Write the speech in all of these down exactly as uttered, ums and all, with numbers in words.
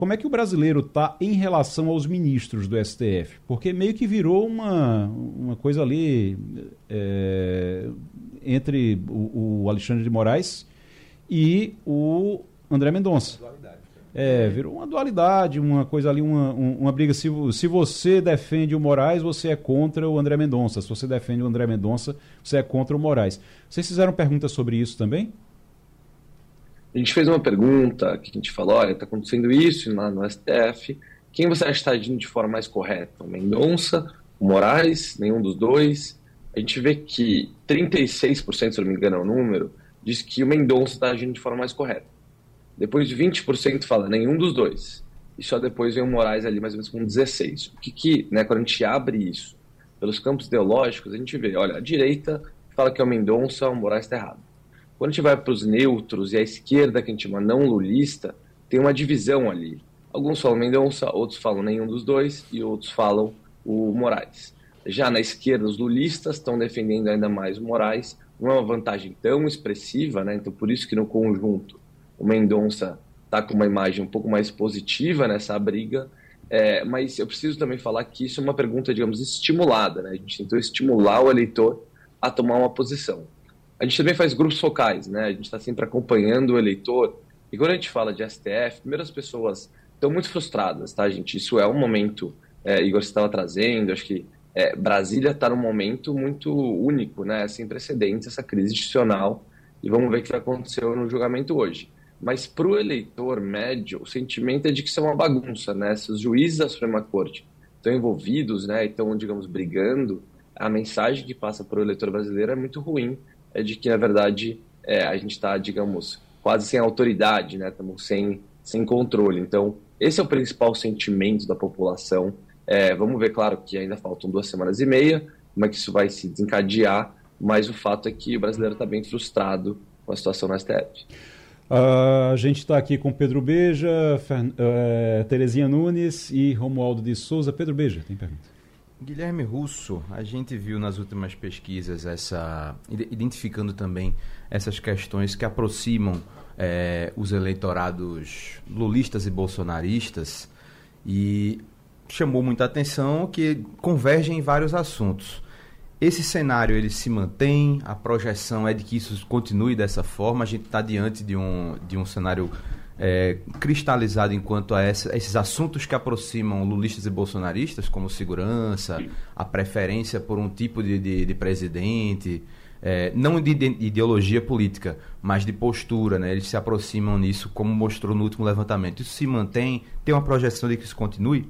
como é que o brasileiro está em relação aos ministros do S T F? Porque meio que virou uma, uma coisa ali é, entre o, o Alexandre de Moraes e o André Mendonça. É, virou uma dualidade, uma coisa ali, uma, uma briga. Se, se você defende o Moraes, você é contra o André Mendonça. Se você defende o André Mendonça, você é contra o Moraes. Vocês fizeram perguntas sobre isso também? A gente fez uma pergunta que a gente falou, olha, está acontecendo isso lá no S T F, quem você acha que está agindo de forma mais correta? O Mendonça, o Moraes, nenhum dos dois? A gente vê que trinta e seis por cento, se eu não me engano é o número, diz que o Mendonça está agindo de forma mais correta. Depois de vinte por cento fala nenhum dos dois. E só depois vem o Moraes ali mais ou menos com dezesseis por cento. O que que, né, quando a gente abre isso pelos campos ideológicos, a gente vê, olha, a direita fala que é o Mendonça, o Moraes está errado. Quando a gente vai para os neutros e a esquerda, que a gente chama não lulista, tem uma divisão ali. Alguns falam Mendonça, outros falam nenhum dos dois e outros falam o Moraes. Já na esquerda, os lulistas estão defendendo ainda mais o Moraes. Não é uma vantagem tão expressiva, né? Então por isso que no conjunto o Mendonça está com uma imagem um pouco mais positiva nessa briga. É, mas eu preciso também falar que isso é uma pergunta, digamos, estimulada, né? A gente tentou estimular o eleitor a tomar uma posição. A gente também faz grupos focais, né? A gente está sempre acompanhando o eleitor. E quando a gente fala de S T F, primeiro as pessoas estão muito frustradas, tá, gente? Isso é um momento, é, Igor, você estava trazendo, acho que é, Brasília está num momento muito único, né? Sem precedentes, essa crise institucional. E vamos ver o que aconteceu no julgamento hoje. Mas para o eleitor médio, o sentimento é de que isso é uma bagunça, né? Se os juízes da Suprema Corte estão envolvidos, né, e estão, digamos, brigando, a mensagem que passa para o eleitor brasileiro é muito ruim, é de que, na verdade, é, a gente está, digamos, quase sem autoridade, né? Estamos sem, sem controle. Então, esse é o principal sentimento da população. É, vamos ver, claro, que ainda faltam duas semanas e meia, como é que isso vai se desencadear, mas o fato é que o brasileiro está bem frustrado com a situação no S T F. Uh, a gente está aqui com Pedro Beja, Fern... uh, Terezinha Nunes e Romualdo de Souza. Pedro Beja, tem pergunta? Guilherme Russo, a gente viu nas últimas pesquisas, essa, identificando também essas questões que aproximam é, os eleitorados lulistas e bolsonaristas, e chamou muita atenção que convergem em vários assuntos. Esse cenário ele se mantém, a projeção é de que isso continue dessa forma, a gente está diante de um, de um cenário é, cristalizado enquanto a essa, esses assuntos que aproximam lulistas e bolsonaristas, como segurança, a preferência por um tipo de, de, de presidente, é, não de, de ideologia política, mas de postura, né? Eles se aproximam nisso, como mostrou no último levantamento. Isso se mantém? Tem uma projeção de que isso continue?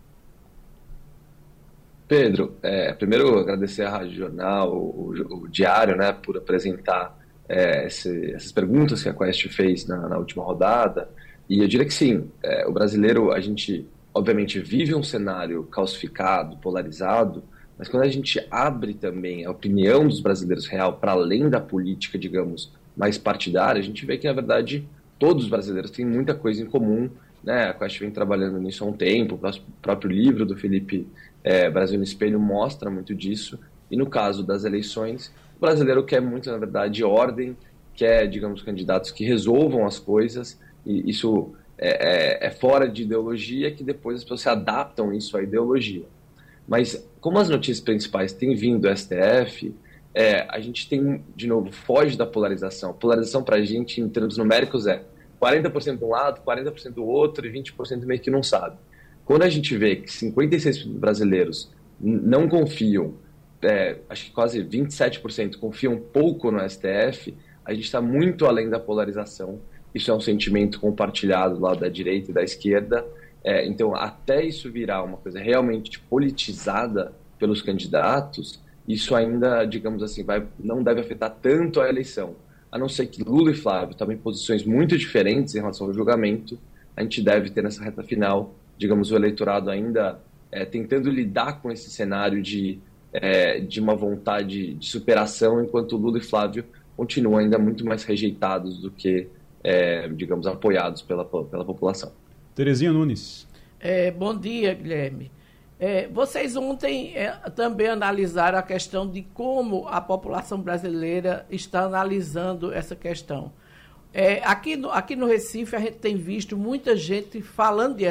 Pedro, é, primeiro agradecer à Rádio Jornal, o, o, o Diário, né, por apresentar é, esse, essas perguntas que a Quest fez na, na última rodada, e eu diria que sim, é, o brasileiro, a gente obviamente vive um cenário calcificado, polarizado, mas quando a gente abre também a opinião dos brasileiros real para além da política, digamos, mais partidária, a gente vê que na verdade todos os brasileiros têm muita coisa em comum, né? A Quest vem trabalhando nisso há um tempo, o próprio livro do Felipe é, Brasil no Espelho mostra muito disso, e no caso das eleições, o brasileiro quer muito, na verdade, ordem, quer, digamos, candidatos que resolvam as coisas, e isso é, é, é fora de ideologia, que depois as pessoas se adaptam isso à ideologia. Mas como as notícias principais têm vindo do S T F, é, a gente tem, de novo, foge da polarização. Polarização para a gente, em termos numéricos, é quarenta por cento de um lado, quarenta por cento do outro e vinte por cento meio que não sabe. Quando a gente vê que cinquenta e seis por cento dos brasileiros não confiam, é, acho que quase vinte e sete por cento confiam pouco no S T F, a gente está muito além da polarização. Isso é um sentimento compartilhado lá da direita e da esquerda. É, então, até isso virar uma coisa realmente politizada pelos candidatos, isso ainda, digamos assim, vai, não deve afetar tanto a eleição. A não ser que Lula e Flávio tomem posições muito diferentes em relação ao julgamento, a gente deve ter nessa reta final, digamos, o eleitorado ainda é, tentando lidar com esse cenário de, é, de uma vontade de superação, enquanto Lula e Flávio continuam ainda muito mais rejeitados do que, é, digamos, apoiados pela, pela população. Terezinha Nunes. É, bom dia, Guilherme. É, vocês ontem é, também analisaram a questão de como a população brasileira está analisando essa questão. É, aqui, no, aqui no Recife, a gente tem visto muita gente falando de